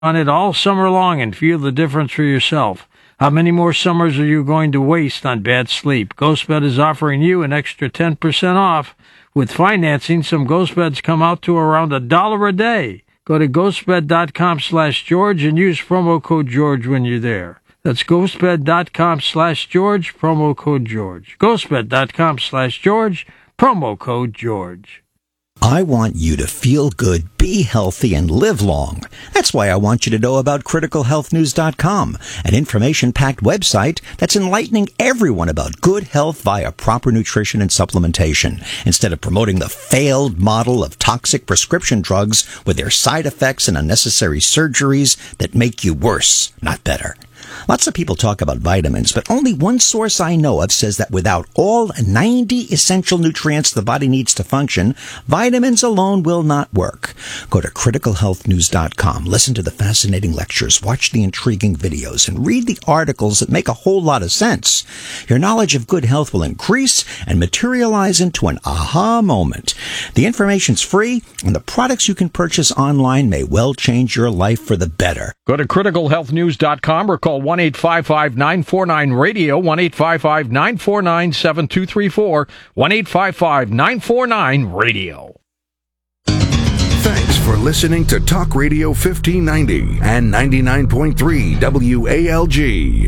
on it all summer long and feel the difference for yourself. How many more summers are you going to waste on bad sleep? GhostBed is offering you an extra 10% off. With financing, some GhostBeds come out to around $1 a day. Go to ghostbed.com/George and use promo code George when you're there. That's ghostbed.com/George, promo code George. ghostbed.com/George, promo code George. I want you to feel good, be healthy, and live long. That's why I want you to know about criticalhealthnews.com, an information-packed website that's enlightening everyone about good health via proper nutrition and supplementation, instead of promoting the failed model of toxic prescription drugs with their side effects and unnecessary surgeries that make you worse, not better. Lots of people talk about vitamins, but only one source I know of says that without all 90 essential nutrients the body needs to function, vitamins alone will not work. Go to criticalhealthnews.com, listen to the fascinating lectures, watch the intriguing videos, and read the articles that make a whole lot of sense. Your knowledge of good health will increase and materialize into an aha moment. The information's free, and the products you can purchase online may well change your life for the better. Go to criticalhealthnews.com or call 1-855-949-RADIO, 1-855-949-7234, 1-855-949-RADIO. Thanks for listening to Talk Radio 1590 and 99.3 WALG.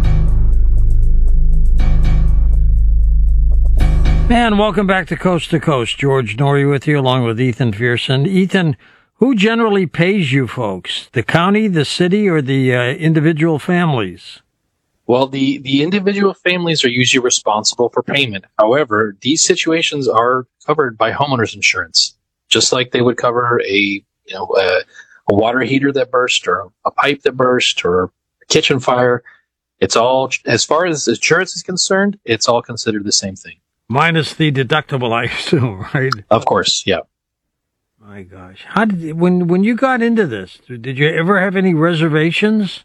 And welcome back to Coast. George Norrie with you, along with Ethan Pearson. Ethan, who generally pays you folks? The county, the city, or the individual families? Well, the individual families are usually responsible for payment. However, these situations are covered by homeowners insurance, just like they would cover a water heater that burst, or a pipe that burst, or a kitchen fire. It's all, as far as insurance is concerned, it's all considered the same thing. Minus the deductible, I assume, right? Of course, yeah. My gosh. How did when you got into this, did you ever have any reservations?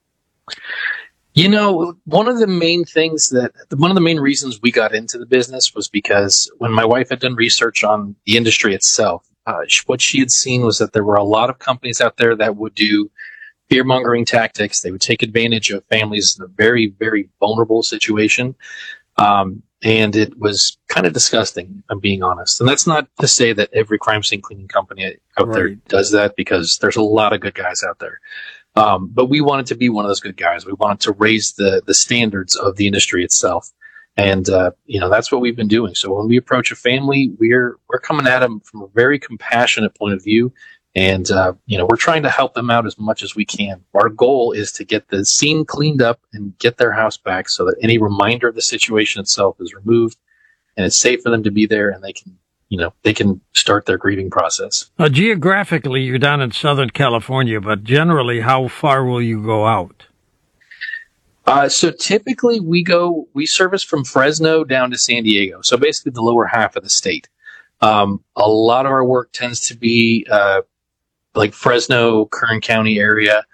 You know, one of the main reasons we got into the business was because when my wife had done research on the industry itself, what she had seen was that there were a lot of companies out there that would do fear-mongering tactics. They would take advantage of families in a very, very vulnerable situation. And it was kind of disgusting, if I'm being honest. And that's not to say that every crime scene cleaning company out there does that, because there's a lot of good guys out there. But we wanted to be one of those good guys. We wanted to raise the standards of the industry itself. And, that's what we've been doing. So when we approach a family, we're coming at them from a very compassionate point of view. And, we're trying to help them out as much as we can. Our goal is to get the scene cleaned up and get their house back so that any reminder of the situation itself is removed, and it's safe for them to be there, and they can start their grieving process. Geographically, you're down in Southern California, but generally, how far will you go out? So typically we service from Fresno down to San Diego. So basically the lower half of the state. A lot of our work tends to be, like Fresno, Kern County area.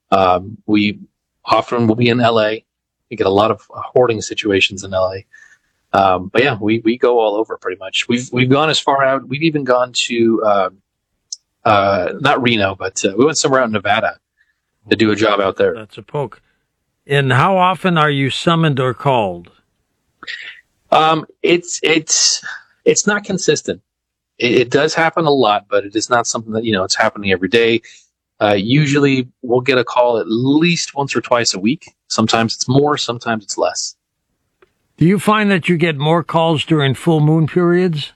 We often will be in LA. We get a lot of hoarding situations in LA. But yeah, we go all over pretty much. We've gone as far out. We've even gone to, not Reno, but we went somewhere out in Nevada to do a job out there. That's a poke. And how often are you summoned or called? It's not consistent. It does happen a lot, but it is not something that, it's happening every day. Usually we'll get a call at least once or twice a week. Sometimes it's more, sometimes it's less. Do you find that you get more calls during full moon periods?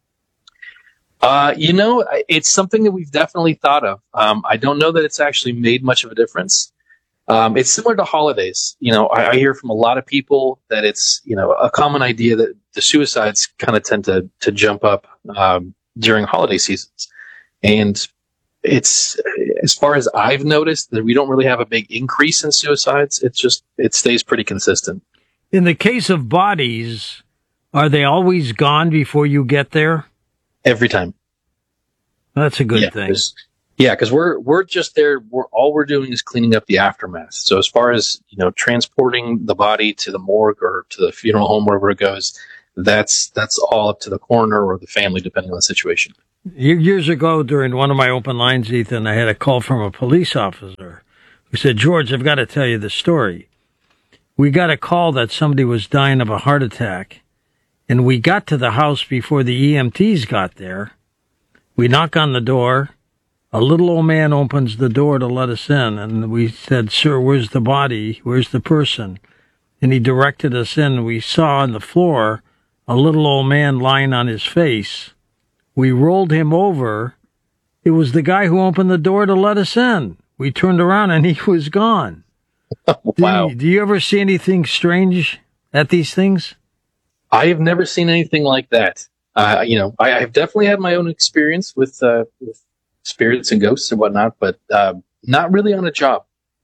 It's something that we've definitely thought of. I don't know that it's actually made much of a difference. It's similar to holidays. I hear from a lot of people that it's, a common idea that the suicides kind of tend to jump up during holiday seasons. And it's, as far as I've noticed, that we don't really have a big increase in suicides. It stays pretty consistent. In the case of bodies, are they always gone before you get there? Every time. That's a good thing. Yeah, because we're just there. All we're doing is cleaning up the aftermath. So as far as transporting the body to the morgue or to the funeral home, wherever it goes, that's all up to the coroner or the family, depending on the situation. Years ago, during one of my open lines, Ethan, I had a call from a police officer who said, George, I've got to tell you the story. We got a call that somebody was dying of a heart attack, and we got to the house before the EMTs got there. We knock on the door. A little old man opens the door to let us in, and we said, sir, where's the body? Where's the person? And he directed us in. We saw on the floor a little old man lying on his face. We rolled him over. It was the guy who opened the door to let us in. We turned around and he was gone. Wow. Do you ever see anything strange at these things? I have never seen anything like that. I've definitely had my own experience with spirits and ghosts and whatnot, but not really on a job.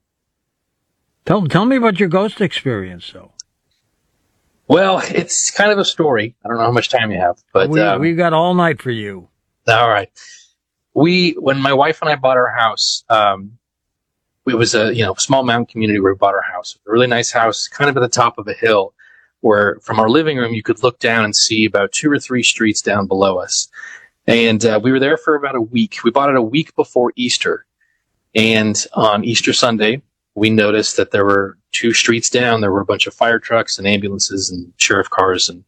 Tell me about your ghost experience, though. Well, it's kind of a story. I don't know how much time you have, but we got all night for you. All right. When my wife and I bought our house, it was a small mountain community where we bought our house. A really nice house, kind of at the top of a hill, where from our living room you could look down and see about 2 or 3 streets down below us. And we were there for about a week. We bought it a week before Easter, and on Easter Sunday, we noticed that there were 2 streets down. There were a bunch of fire trucks and ambulances and sheriff cars. And,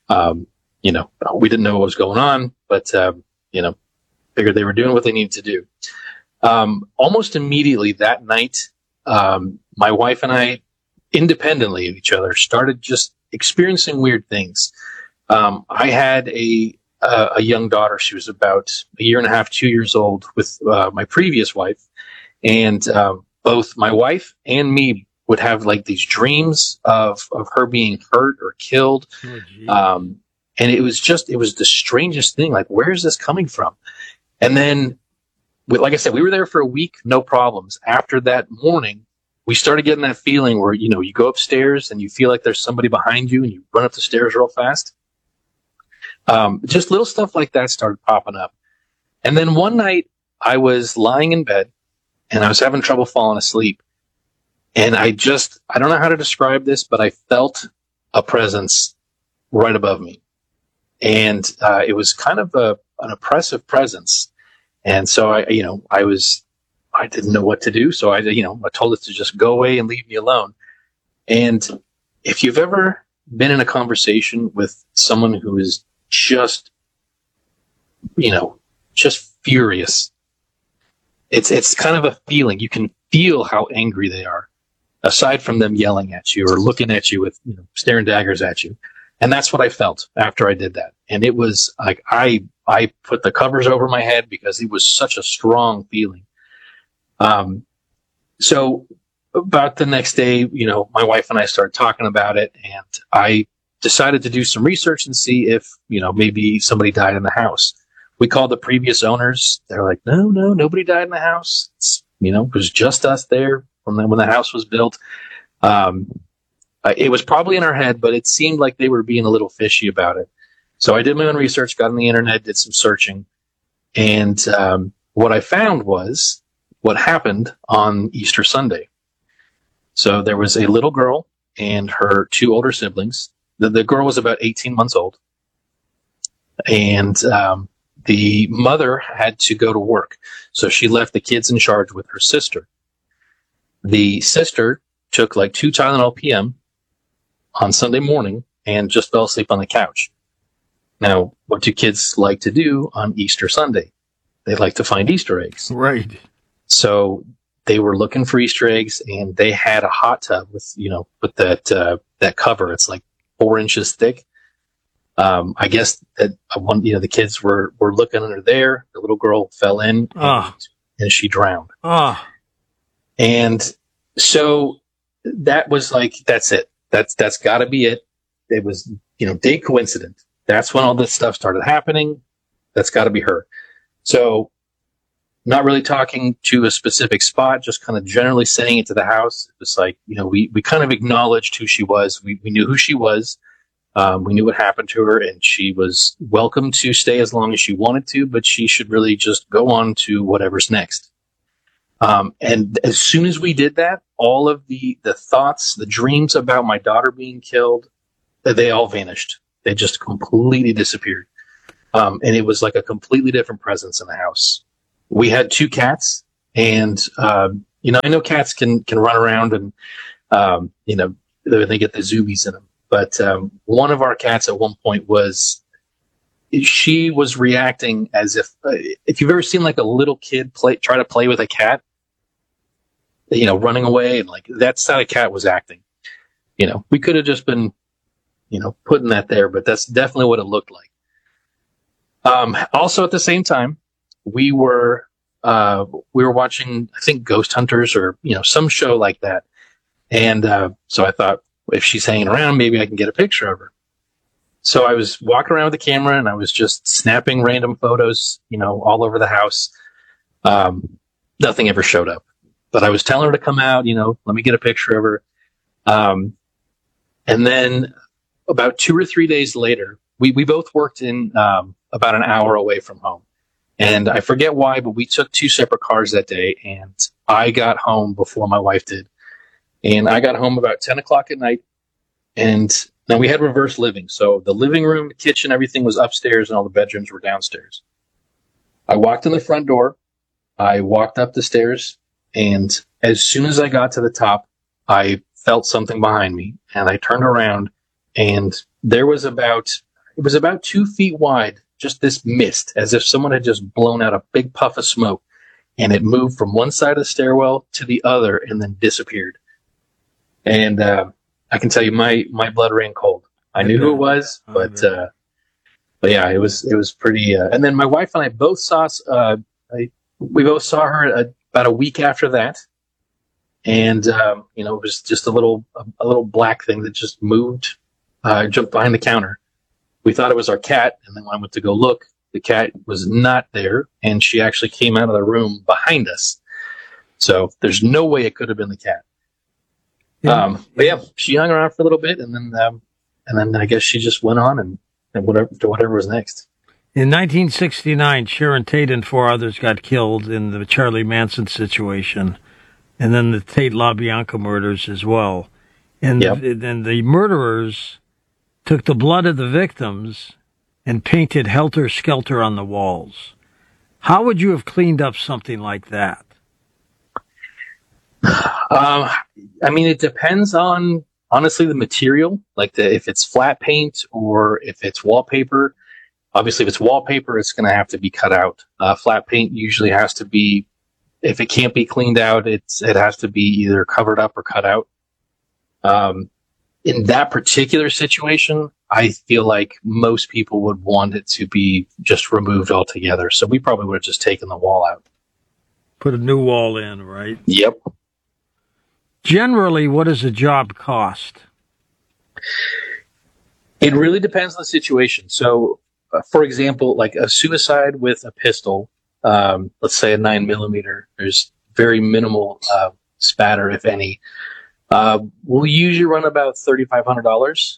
we didn't know what was going on, but, figured they were doing what they needed to do. Almost immediately that night, my wife and I, independently of each other, started just experiencing weird things. I had a young daughter. She was about a year and a half, 2 years old with, my previous wife. And, both my wife and me would have like these dreams of her being hurt or killed. And it was the strangest thing. Like, where is this coming from? And then, like I said, we were there for a week, no problems. After that morning, we started getting that feeling where, you go upstairs and you feel like there's somebody behind you and you run up the stairs real fast. Just little stuff like that started popping up. And then one night I was lying in bed and I was having trouble falling asleep. And I don't know how to describe this, but I felt a presence right above me. And it was kind of an oppressive presence. And so I didn't know what to do. So I told it to just go away and leave me alone. And if you've ever been in a conversation with someone who is just furious, it's kind of a feeling. You can feel how angry they are, aside from them yelling at you or looking at you with, staring daggers at you. And that's what I felt after I did that. And it was like, I put the covers over my head because it was such a strong feeling. So about the next day, my wife and I started talking about it, and I decided to do some research and see if, maybe somebody died in the house. We called the previous owners. They're like, no, nobody died in the house. It was just us there when the house was built. It was probably in our head, but it seemed like they were being a little fishy about it. So I did my own research, got on the internet, did some searching. And what I found was what happened on Easter Sunday. So there was a little girl and her 2 older siblings. The girl was about 18 months old. And the mother had to go to work. So she left the kids in charge with her sister. The sister took like 2 Tylenol PM on Sunday morning and just fell asleep on the couch. Now, what do kids like to do on Easter Sunday? They like to find Easter eggs. Right. So they were looking for Easter eggs, and they had a hot tub with that cover. It's like 4 inches thick. I guess that the kids were looking under there. The little girl fell in and she drowned. And so that was like, that's it. That's gotta be it. It was, day coincidence. That's when all this stuff started happening. That's gotta be her. So not really talking to a specific spot, just kind of generally saying it to the house. It was like, we kind of acknowledged who she was. We knew who she was. We knew what happened to her, and she was welcome to stay as long as she wanted to, but she should really just go on to whatever's next. And as soon as we did that, all of the thoughts, the dreams about my daughter being killed, they all vanished. They just completely disappeared. And it was like a completely different presence in the house. We had 2 cats, and, I know cats can run around and, they get the zoomies in them. But, one of our cats at one point she was reacting as if you've ever seen like a little kid try to play with a cat, running away, and like that's how a cat was acting. We could have just been, putting that there, but that's definitely what it looked like. Also at the same time, we were watching, I think, Ghost Hunters or, some show like that. And, so I thought, if she's hanging around, maybe I can get a picture of her. So I was walking around with the camera and I was just snapping random photos, all over the house. Nothing ever showed up, but I was telling her to come out, let me get a picture of her. And then about 2 or 3 days later, we both worked in, about an hour away from home. And I forget why, but we took 2 separate cars that day, and I got home before my wife did. And I got home about 10 o'clock at night, and now we had reverse living. So the living room, the kitchen, everything was upstairs, and all the bedrooms were downstairs. I walked in the front door. I walked up the stairs, and as soon as I got to the top, I felt something behind me, and I turned around, and it was about 2 feet wide, just this mist, as if someone had just blown out a big puff of smoke, and it moved from one side of the stairwell to the other and then disappeared. And I can tell you, my blood ran cold. I knew who it was, but yeah, it was pretty. And then my wife and I both saw. We both saw her about a week after that, and it was just a little black thing that just moved, jumped behind the counter. We thought it was our cat, and then when I went to go look, the cat was not there, and she actually came out of the room behind us. So there's no way it could have been the cat. But yeah, she hung around for a little bit, and then I guess she just went on and whatever was next. In 1969, Sharon Tate and 4 others got killed in the Charlie Manson situation, and then the Tate LaBianca murders as well. And then the murderers took the blood of the victims and painted Helter Skelter on the walls. How would you have cleaned up something like that? I mean, it depends on, honestly, the material, like if it's flat paint or if it's wallpaper. Obviously, if it's wallpaper, it's going to have to be cut out. Flat paint usually has to be, if it can't be cleaned out, it has to be either covered up or cut out. In that particular situation, I feel like most people would want it to be just removed altogether. So we probably would have just taken the wall out. Put a new wall in, right? Yep. Generally, what does a job cost? It really depends on the situation. So, for example, like a suicide with a pistol, let's say a 9mm, there's very minimal spatter, if any. We'll usually run about $3,500.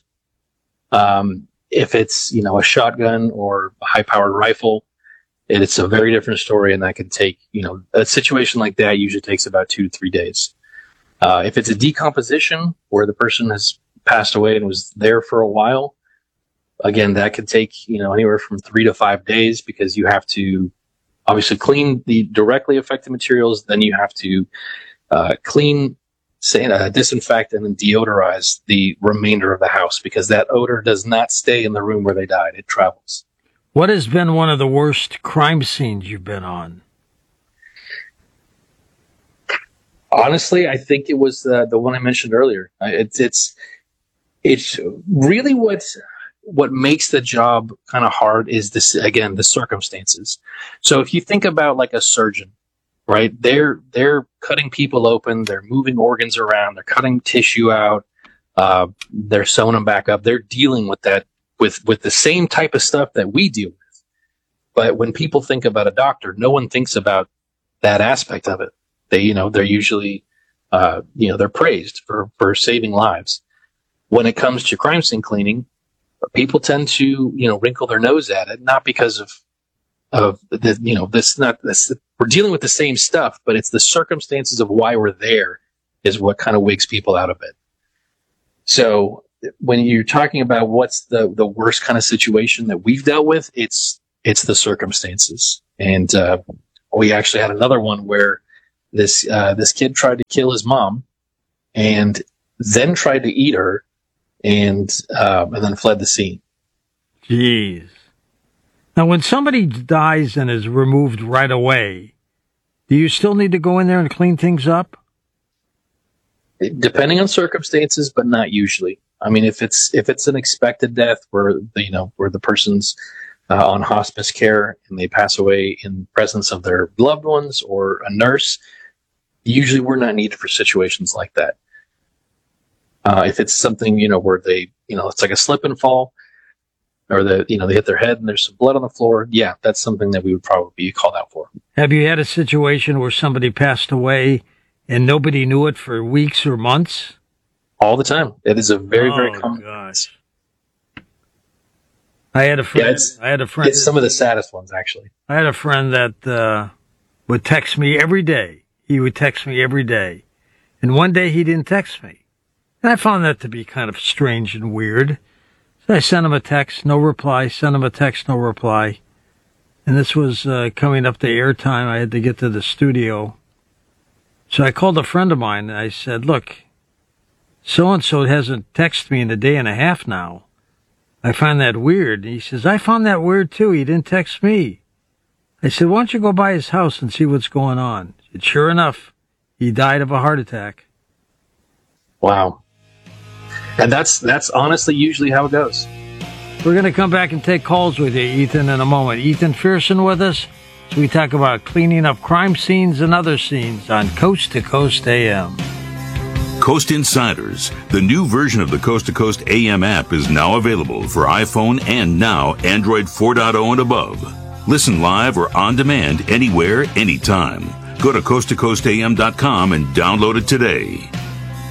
If it's, a shotgun or a high-powered rifle, it's a very different story, and that can take, a situation like that usually takes about 2 to 3 days. If it's a decomposition where the person has passed away and was there for a while, again, that could take, anywhere from 3 to 5 days, because you have to obviously clean the directly affected materials. Then you have to clean, disinfect, and then deodorize the remainder of the house, because that odor does not stay in the room where they died. It travels. What has been one of the worst crime scenes you've been on? Honestly, I think it was the one I mentioned earlier. It's really what makes the job kind of hard is this, again, the circumstances. So if you think about like a surgeon, right? They're cutting people open, they're moving organs around, they're cutting tissue out, they're sewing them back up. They're dealing with that with the same type of stuff that we deal with. But when people think about a doctor, no one thinks about that aspect of it. They're usually, they're praised for saving lives. When it comes to crime scene cleaning, people tend to, wrinkle their nose at it, not because of this, we're dealing with the same stuff, but it's the circumstances of why we're there is what kind of wigs people out of it. So when you're talking about what's the worst kind of situation that we've dealt with, it's it's the circumstances. And we actually had another one where this kid tried to kill his mom, and then tried to eat her, and then fled the scene. Jeez. Now, when somebody dies and is removed right away, do you still need to go in there and clean things up? Depending on circumstances, but not usually. I mean, if it's an expected death where the person's on hospice care and they pass away in presence of their loved ones or a nurse, usually we're not needed for situations like that. If it's something, where they, it's like a slip and fall, or they hit their head and there's some blood on the floor, yeah, that's something that we would probably be called out for. Have you had a situation where somebody passed away and nobody knew it for weeks or months? All the time. It is a very, very common. Gosh. I had a friend. It's some of the saddest ones, actually. I had a friend that would text me every day. He would text me every day. And one day he didn't text me. And I found that to be kind of strange and weird. So I sent him a text, no reply. Sent him a text, no reply. And this was coming up to airtime. I had to get to the studio. So I called a friend of mine and I said, look, so-and-so hasn't texted me in a day and a half now. I find that weird. And he says, I found that weird too. He didn't text me. I said, why don't you go by his house and see what's going on? And sure enough, he died of a heart attack. Wow. And that's honestly usually how it goes. We're going to come back and take calls with you, Ethan, in a moment. Ethan Fearson with us as we talk about cleaning up crime scenes and other scenes on Coast to Coast AM. Coast Insiders, the new version of the Coast to Coast AM app, is now available for iPhone and now Android 4.0 and above. Listen live or on demand anywhere, anytime. Go to coasttocoastam.com and download it today.